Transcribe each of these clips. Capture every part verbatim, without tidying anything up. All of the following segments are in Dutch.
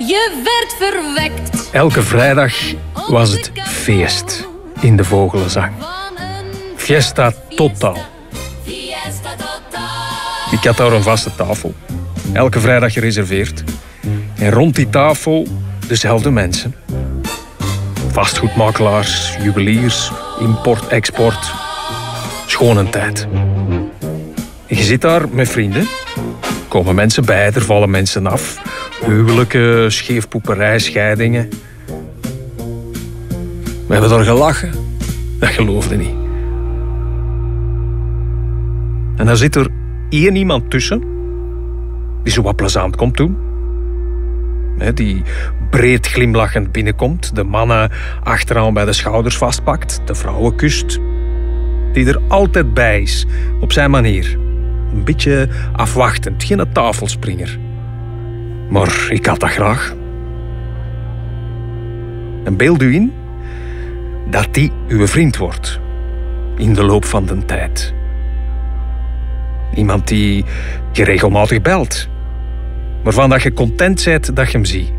Je werd verwekt. Elke vrijdag was het feest in de Vogelenzang. Fiesta totaal. Ik had daar een vaste tafel. Elke vrijdag gereserveerd. En rond die tafel dezelfde mensen. Vastgoedmakelaars, juweliers, import, export. Schone tijd. En je zit daar met vrienden. Er komen mensen bij, er vallen mensen af. Huwelijken, scheefpoeperij, scheidingen. We hebben daar gelachen. Dat geloofde niet. En dan zit er één iemand tussen die zo wat plezant komt doen. Die breed glimlachend binnenkomt, de mannen achteraan bij de schouders vastpakt, de vrouwen kust. Die er altijd bij is, op zijn manier. Een beetje afwachtend, geen tafelspringer. Maar ik had dat graag. En beeld u in dat die uw vriend wordt. In de loop van de tijd. Iemand die je regelmatig belt. Waarvan dat je content bent dat je hem ziet.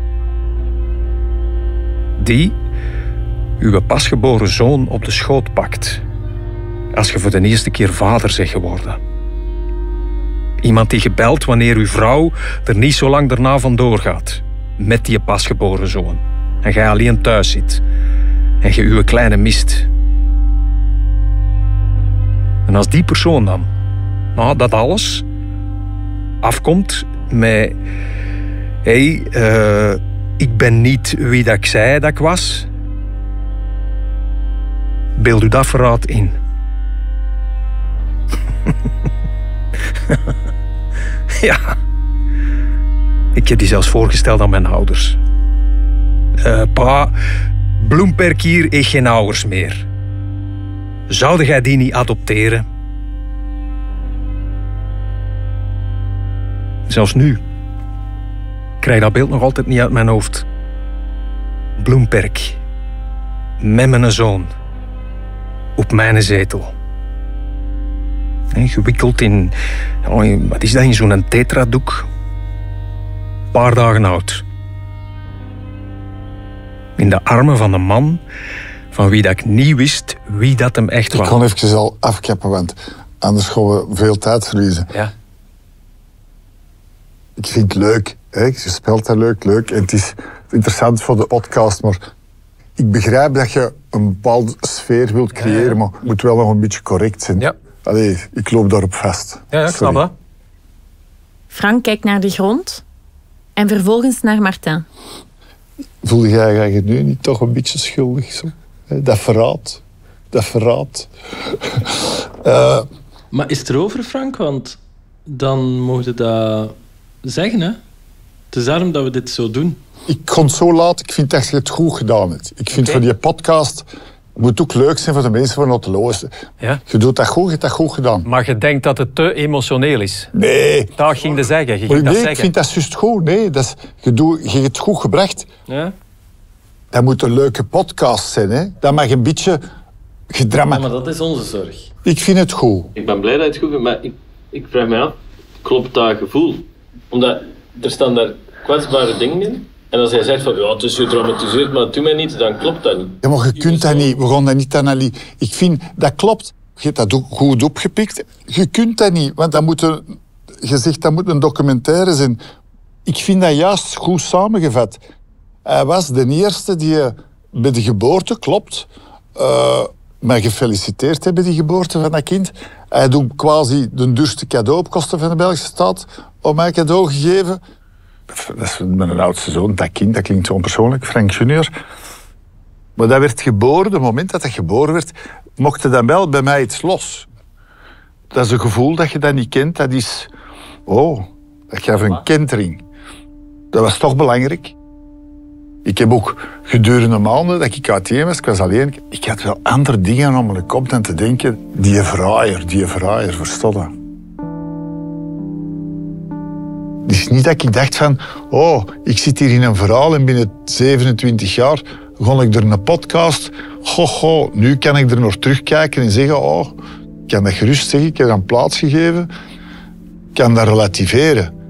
Die uw pasgeboren zoon op de schoot pakt. Als je voor de eerste keer vader bent geworden. Iemand die je belt wanneer uw vrouw er niet zo lang daarna vandoor gaat. Met die pasgeboren zoon. En jij alleen thuis zit. En je uw kleine mist. En als die persoon dan, nou, dat alles, afkomt met... Hé, hey, uh, ik ben niet wie dat ik zei dat ik was. Beeld u dat verraad in. Ja. Ik heb die zelfs voorgesteld aan mijn ouders. Uh, pa, Bloemperk hier heeft geen ouders meer. Zou jij die niet adopteren? Zelfs nu. Ik krijg dat beeld nog altijd niet uit mijn hoofd. Bloemperk. Met mijn zoon. Op mijn zetel. En gewikkeld in... Wat is dat? In zo'n tetradoek. Een paar dagen oud. In de armen van een man van wie dat ik niet wist wie dat hem echt was. Ik kon even al afkappen, want anders gaan we veel tijd verliezen. Ja. Ik vind het leuk. Hè? Je speelt dat leuk, leuk. En het is interessant voor de podcast, maar ik begrijp dat je een bepaalde sfeer wilt creëren, ja, ja. maar het moet wel nog een beetje correct zijn. Ja. Allee, ik loop daarop vast. Ja, ja, ik snap dat. Frank kijkt naar de grond en vervolgens naar Martin. Voel jij je nu niet toch een beetje schuldig? Zo? Dat verraad. Dat verraad. uh, maar is het erover, Frank? Want dan mocht je dat zeggen, hè? Het is daarom dat we dit zo doen. Ik kon het zo laat. Ik vind dat je het goed gedaan hebt. Ik vind okay. voor die podcast... Het moet ook leuk zijn voor de mensen van het lozen. Ja? Je doet dat goed, je hebt dat goed gedaan. Maar je denkt dat het te emotioneel is? Nee. Dat ging je zeggen. Je ging nee, dat ik zeggen. vind dat juist goed. Nee, dat is, je, doet, je hebt het goed gebracht. Ja? Dat moet een leuke podcast zijn. Hè? Dat mag een beetje gedramatiseerd. Ja, maar dat is onze zorg. Ik vind het goed. Ik ben blij dat je het goed vindt, maar ik, ik vraag me af, klopt dat gevoel? Omdat er staan daar kwetsbare dingen in. En als hij zegt van, ja, het is gedramatiseerd, maar doe mij niet, dan klopt dat niet. Ja, maar je kunt dat niet. We gaan dat niet analyseren. Ik vind, dat klopt. Je hebt dat ook goed opgepikt. Je kunt dat niet, want dat moet een, je zegt dat moet een documentaire zijn. Ik vind dat juist goed samengevat. Hij was de eerste die bij de geboorte, klopt, uh, mij gefeliciteerd heeft bij die geboorte van dat kind. Hij doet quasi de duurste cadeau op kosten van de Belgische staat om mij cadeau gegeven. Dat is mijn oudste zoon, dat kind, dat klinkt zo onpersoonlijk, Frank junior. Maar dat werd geboren, op het moment dat dat geboren werd, mocht er dan wel bij mij iets los. Dat is een gevoel dat je dat niet kent, dat is... Oh, dat gaf een kentering. Dat was toch belangrijk. Ik heb ook gedurende maanden dat ik uiteen was, ik was alleen... Ik had wel andere dingen om mijn kop dan te denken. Die vraaier, die vraaier, verstond dat? Het is niet dat ik dacht van... Oh, ik zit hier in een verhaal en binnen zevenentwintig jaar... begon ik er een podcast... Goh, goh, nu kan ik er nog terugkijken en zeggen... Oh, ik kan dat gerust zeggen, ik heb dat een plaats gegeven. Ik kan dat relativeren.